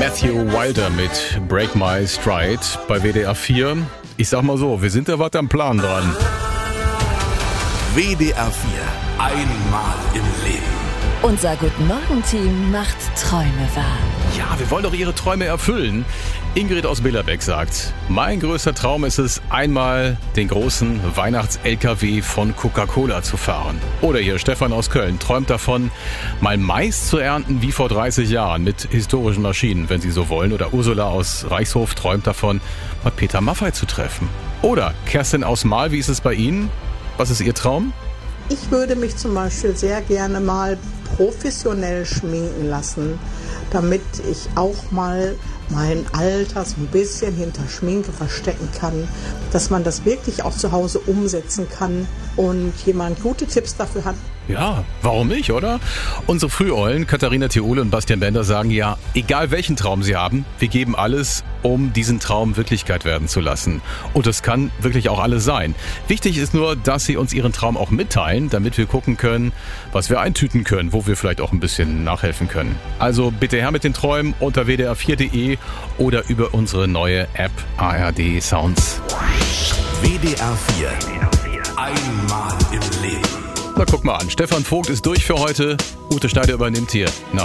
Matthew Wilder mit Break My Stride bei WDR 4. Ich sag mal so, wir sind da was am Plan dran. WDR 4, einmal im Leben. Unser Guten-Morgen-Team macht Träume wahr. Ja, wir wollen doch Ihre Träume erfüllen. Ingrid aus Billerbeck sagt, mein größter Traum ist es, einmal den großen Weihnachts-LKW von Coca-Cola zu fahren. Oder hier Stefan aus Köln träumt davon, mal Mais zu ernten wie vor 30 Jahren mit historischen Maschinen, wenn Sie so wollen. Oder Ursula aus Reichshof träumt davon, mal Peter Maffay zu treffen. Oder Kerstin aus Mahl, wie ist es bei Ihnen? Was ist Ihr Traum? Ich würde mich zum Beispiel sehr gerne mal professionell schminken lassen, damit ich auch mal mein Alter so ein bisschen hinter Schminke verstecken kann, dass man das wirklich auch zu Hause umsetzen kann und jemand gute Tipps dafür hat. Ja, warum nicht, oder? Unsere Früheulen, Katharina Theole und Bastian Bender, sagen ja, egal welchen Traum sie haben, wir geben alles, um diesen Traum Wirklichkeit werden zu lassen. Und das kann wirklich auch alles sein. Wichtig ist nur, dass sie uns ihren Traum auch mitteilen, damit wir gucken können, was wir eintüten können, wo wir vielleicht auch ein bisschen nachhelfen können. Also bitte her mit den Träumen unter wdr4.de oder über unsere neue App ARD Sounds. WDR 4, einmal im Leben. Na guck mal an, Stefan Vogt ist durch für heute. Ute Schneider übernimmt hier nach